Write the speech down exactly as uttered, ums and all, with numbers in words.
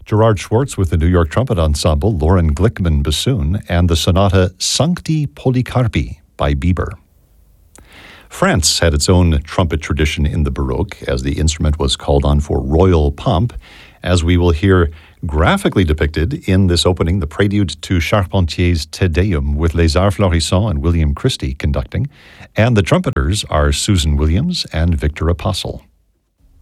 Gerard Schwartz with the New York Trumpet Ensemble, Lauren Glickman bassoon, and the sonata Sancti Polycarpi by Bieber. France had its own trumpet tradition in the Baroque, as the instrument was called on for royal pomp, as we will hear graphically depicted in this opening, the prelude to Charpentier's Te Deum, with Les Arts Florissants and William Christie conducting, and the trumpeters are Susan Williams and Victor Apostle.